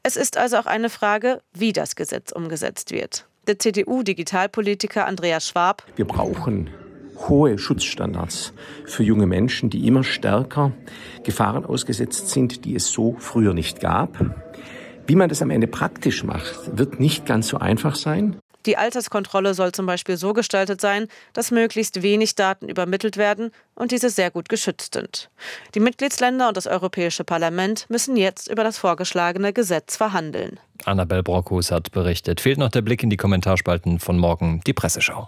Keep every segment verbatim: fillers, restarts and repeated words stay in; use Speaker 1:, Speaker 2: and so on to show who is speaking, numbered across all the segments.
Speaker 1: Es ist also auch eine Frage, wie das Gesetz umgesetzt wird. Der C D U-Digitalpolitiker Andreas Schwab:
Speaker 2: Wir brauchen hohe Schutzstandards für junge Menschen, die immer stärker Gefahren ausgesetzt sind, die es so früher nicht gab. Wie man das am Ende praktisch macht, wird nicht ganz so einfach sein.
Speaker 1: Die Alterskontrolle soll zum Beispiel so gestaltet sein, dass möglichst wenig Daten übermittelt werden und diese sehr gut geschützt sind. Die Mitgliedsländer und das Europäische Parlament müssen jetzt über das vorgeschlagene Gesetz verhandeln.
Speaker 3: Annabel Brockhus hat berichtet. Fehlt noch der Blick in die Kommentarspalten von morgen, die Presseschau.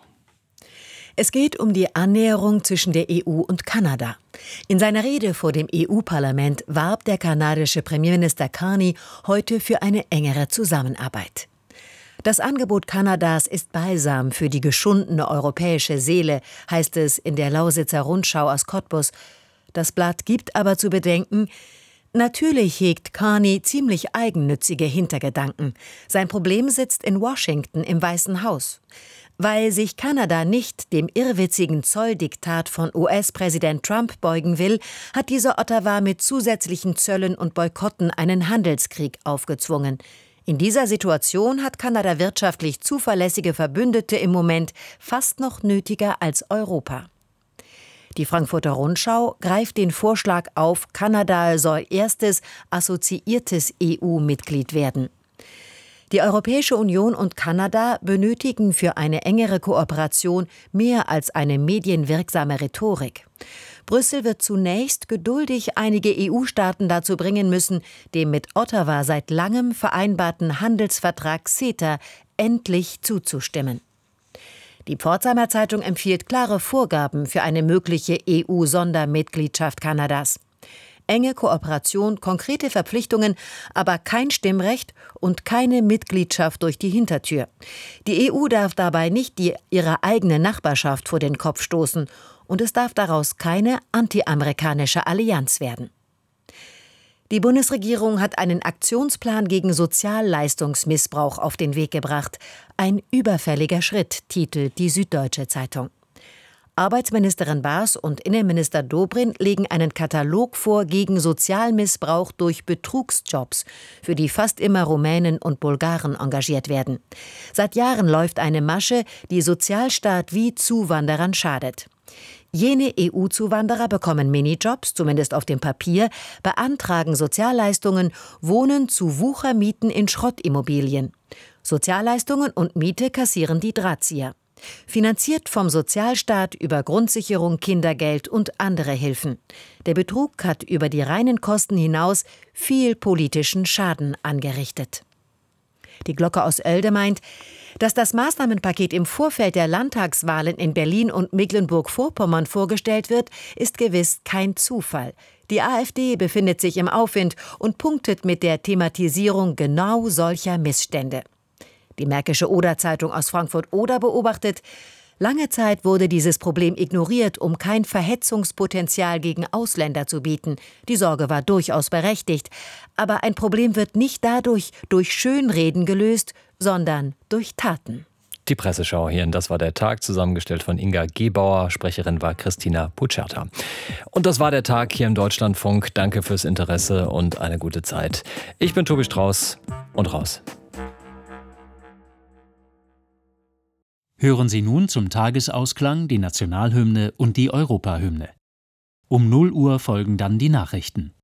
Speaker 4: Es geht um die Annäherung zwischen der E U und Kanada. In seiner Rede vor dem E U-Parlament warb der kanadische Premierminister Carney heute für eine engere Zusammenarbeit. Das Angebot Kanadas ist Balsam für die geschundene europäische Seele, heißt es in der Lausitzer Rundschau aus Cottbus. Das Blatt gibt aber zu bedenken: Natürlich hegt Carney ziemlich eigennützige Hintergedanken. Sein Problem sitzt in Washington im Weißen Haus. Weil sich Kanada nicht dem irrwitzigen Zolldiktat von U S-Präsident Trump beugen will, hat dieser Ottawa mit zusätzlichen Zöllen und Boykotten einen Handelskrieg aufgezwungen. In dieser Situation hat Kanada wirtschaftlich zuverlässige Verbündete im Moment fast noch nötiger als Europa. Die Frankfurter Rundschau greift den Vorschlag auf, Kanada soll erstes assoziiertes E U-Mitglied werden. Die Europäische Union und Kanada benötigen für eine engere Kooperation mehr als eine medienwirksame Rhetorik. Brüssel wird zunächst geduldig einige E U-Staaten dazu bringen müssen, dem mit Ottawa seit langem vereinbarten Handelsvertrag CETA endlich zuzustimmen. Die Pforzheimer Zeitung empfiehlt klare Vorgaben für eine mögliche E U-Sondermitgliedschaft Kanadas. Enge Kooperation, konkrete Verpflichtungen, aber kein Stimmrecht und keine Mitgliedschaft durch die Hintertür. Die E U darf dabei nicht die, ihre eigene Nachbarschaft vor den Kopf stoßen und es darf daraus keine anti-amerikanische Allianz werden. Die Bundesregierung hat einen Aktionsplan gegen Sozialleistungsmissbrauch auf den Weg gebracht. Ein überfälliger Schritt, titelt die Süddeutsche Zeitung. Arbeitsministerin Baas und Innenminister Dobrindt legen einen Katalog vor gegen Sozialmissbrauch durch Betrugsjobs, für die fast immer Rumänen und Bulgaren engagiert werden. Seit Jahren läuft eine Masche, die Sozialstaat wie Zuwanderern schadet. Jene E U-Zuwanderer bekommen Minijobs, zumindest auf dem Papier, beantragen Sozialleistungen, wohnen zu Wuchermieten in Schrottimmobilien. Sozialleistungen und Miete kassieren die Drahtzieher. Finanziert vom Sozialstaat über Grundsicherung, Kindergeld und andere Hilfen. Der Betrug hat über die reinen Kosten hinaus viel politischen Schaden angerichtet. Die Glocke aus Oelde meint, dass das Maßnahmenpaket im Vorfeld der Landtagswahlen in Berlin und Mecklenburg-Vorpommern vorgestellt wird, ist gewiss kein Zufall. Die AfD befindet sich im Aufwind und punktet mit der Thematisierung genau solcher Missstände. Die Märkische Oder-Zeitung aus Frankfurt-Oder beobachtet: Lange Zeit wurde dieses Problem ignoriert, um kein Verhetzungspotenzial gegen Ausländer zu bieten. Die Sorge war durchaus berechtigt. Aber ein Problem wird nicht dadurch durch Schönreden gelöst, sondern durch Taten.
Speaker 3: Die Presseschau hier, das war der Tag, zusammengestellt von Inga Gebauer. Sprecherin war Christina Pucerta. Und das war der Tag hier im Deutschlandfunk. Danke fürs Interesse und eine gute Zeit. Ich bin Tobi Strauß und raus.
Speaker 5: Hören Sie nun zum Tagesausklang die Nationalhymne und die Europahymne. Um null Uhr folgen dann die Nachrichten.